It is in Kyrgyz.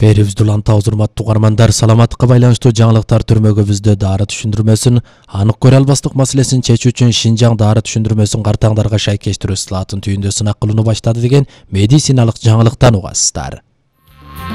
Эрибиздулан таузурматтуу угармандар, саламаттыкка байланыштуу жаңылыктар түрмөгө бизде дары түшүндүрмөсүн анык көрө албастык маселесин чечүү үчүн Шинжаң дары түшүндүрмөсүн картаңдарга шайкештирүү сылаатын түйүндө сынак кылууну баштады деген медициналык жаңылыктан угасыздар.